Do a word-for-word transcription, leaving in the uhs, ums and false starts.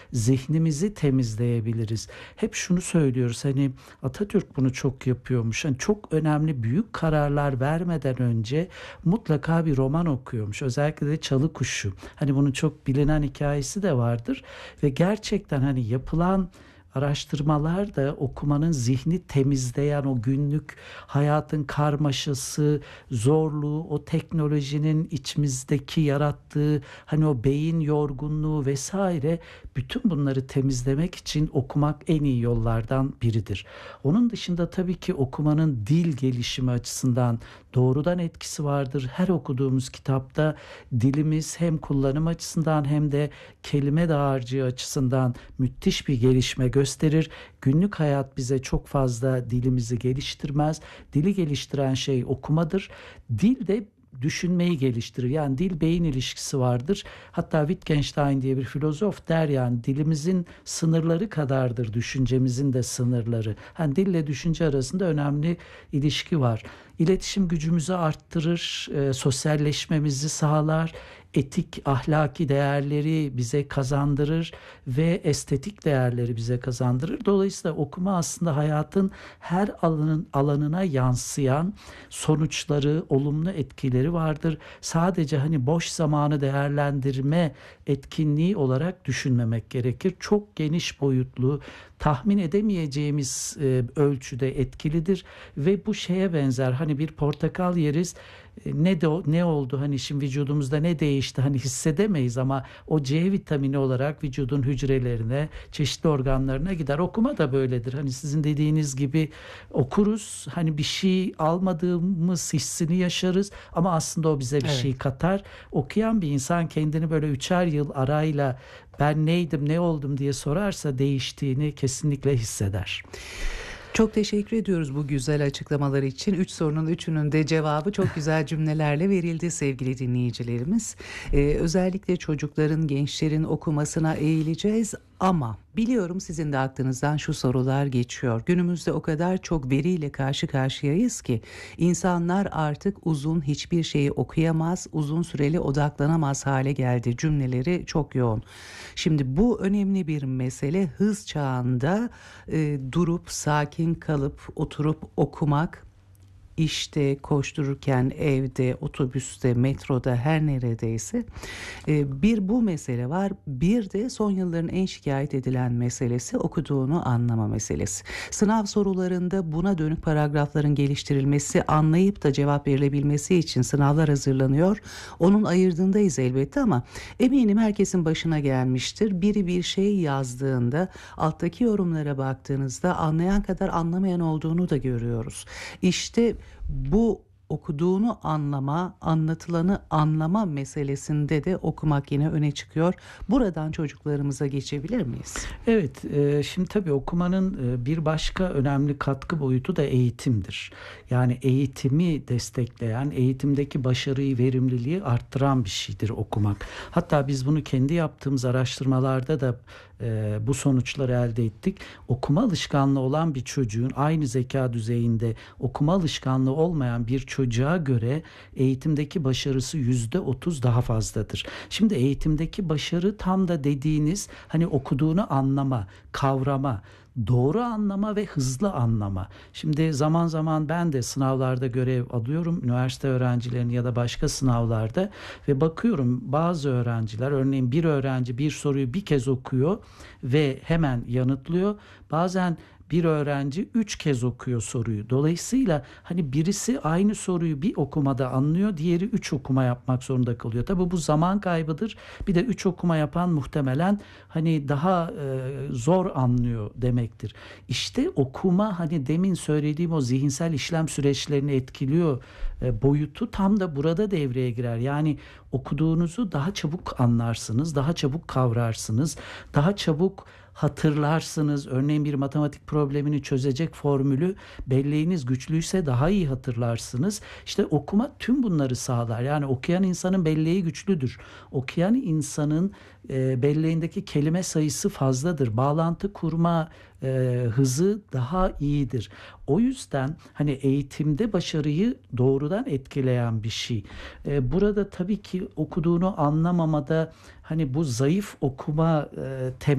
zihnimizi temizleyebiliriz. Hep şunu söylüyoruz, hani Atatürk bunu çok yapıyormuş. Hani çok önemli büyük kararlar vermeden önce mutlaka bir roman okuyormuş. Özellikle de Çalı Kuşu. Hani bunun çok bilinen hikayesi de vardır ve gerçekten hani yapılan araştırmalar da okumanın zihni temizleyen, o günlük hayatın karmaşası, zorluğu, o teknolojinin içimizdeki yarattığı hani o beyin yorgunluğu vesaire, bütün bunları temizlemek için okumak en iyi yollardan biridir. Onun dışında tabii ki okumanın dil gelişimi açısından doğrudan etkisi vardır. Her okuduğumuz kitapta dilimiz hem kullanım açısından hem de kelime dağarcığı açısından müthiş bir gelişme gösterir. Günlük hayat bize çok fazla dilimizi geliştirmez. Dili geliştiren şey okumadır. Dil de düşünmeyi geliştirir. Yani dil beyin ilişkisi vardır. Hatta Wittgenstein diye bir filozof der, yani dilimizin sınırları kadardır düşüncemizin de sınırları. Yani dille düşünce arasında önemli ilişki var. İletişim gücümüzü arttırır, e, sosyalleşmemizi sağlar, etik, ahlaki değerleri bize kazandırır ve estetik değerleri bize kazandırır. Dolayısıyla okuma aslında hayatın her alanın alanına yansıyan sonuçları, olumlu etkileri vardır. Sadece hani boş zamanı değerlendirme etkinliği olarak düşünmemek gerekir. Çok geniş boyutlu, tahmin edemeyeceğimiz e, ölçüde etkilidir ve bu şeye benzer, hani bir portakal yeriz, e, ne de ne oldu, hani şimdi vücudumuzda ne değişti hani hissedemeyiz ama o C vitamini olarak vücudun hücrelerine, çeşitli organlarına gider. Okuma da böyledir. Hani sizin dediğiniz gibi okuruz, hani bir şey almadığımız hissini yaşarız ama aslında o bize bir Evet. şey katar. Okuyan bir insan kendini böyle üçer yıl arayla ben neydim, ne oldum diye sorarsa değiştiğini kesinlikle hisseder. Çok teşekkür ediyoruz bu güzel açıklamalar için. Üç sorunun üçünün de cevabı çok güzel cümlelerle verildi sevgili dinleyicilerimiz. Ee, özellikle çocukların, gençlerin okumasına eğileceğiz ama biliyorum sizin de aklınızdan şu sorular geçiyor. Günümüzde o kadar çok veriyle karşı karşıyayız ki insanlar artık uzun hiçbir şeyi okuyamaz, uzun süreli odaklanamaz hale geldi. Cümleleri çok yoğun. Şimdi bu önemli bir mesele. Hız çağında e, durup sakin kalıp oturup okumak, işte koştururken, evde, otobüste, metroda, her neredeyse e, bir bu mesele var. Bir de son yılların en şikayet edilen meselesi okuduğunu anlama meselesi. Sınav sorularında buna dönük paragrafların geliştirilmesi, anlayıp da cevap verilebilmesi için sınavlar hazırlanıyor. Onun ayırdığındayız elbette ama eminim herkesin başına gelmiştir. Biri bir şey yazdığında alttaki yorumlara baktığınızda anlayan kadar anlamayan olduğunu da görüyoruz. İşte bu okuduğunu anlama, anlatılanı anlama meselesinde de okumak yine öne çıkıyor. Buradan çocuklarımıza geçebilir miyiz? Evet, e, şimdi tabii okumanın e, bir başka önemli katkı boyutu da eğitimdir. Yani eğitimi destekleyen, eğitimdeki başarıyı, verimliliği arttıran bir şeydir okumak. Hatta biz bunu kendi yaptığımız araştırmalarda da e, bu sonuçları elde ettik. Okuma alışkanlığı olan bir çocuğun aynı zeka düzeyinde okuma alışkanlığı olmayan bir çocuğa göre eğitimdeki başarısı yüzde otuz daha fazladır. Şimdi eğitimdeki başarı tam da dediğiniz hani okuduğunu anlama, kavrama, doğru anlama ve hızlı anlama. Şimdi zaman zaman ben de sınavlarda görev alıyorum, üniversite öğrencilerinin ya da başka sınavlarda ve bakıyorum bazı öğrenciler, örneğin bir öğrenci bir soruyu bir kez okuyor ve hemen yanıtlıyor. Bazen bir öğrenci üç kez okuyor soruyu. Dolayısıyla hani birisi aynı soruyu bir okumada anlıyor, diğeri üç okuma yapmak zorunda kalıyor. Tabii bu zaman kaybıdır. Bir de üç okuma yapan muhtemelen hani daha e, zor anlıyor demektir. İşte okuma hani demin söylediğim o zihinsel işlem süreçlerini etkiliyor e, boyutu tam da burada devreye girer. Yani okuduğunuzu daha çabuk anlarsınız, daha çabuk kavrarsınız, daha çabuk hatırlarsınız. Örneğin bir matematik problemini çözecek formülü belleğiniz güçlüyse daha iyi hatırlarsınız. İşte okuma tüm bunları sağlar. Yani okuyan insanın belleği güçlüdür. Okuyan insanın e, belleğindeki kelime sayısı fazladır. Bağlantı kurma e, hızı daha iyidir. O yüzden hani eğitimde başarıyı doğrudan etkileyen bir şey. E, burada tabii ki okuduğunu anlamamada hani bu zayıf okuma e, temel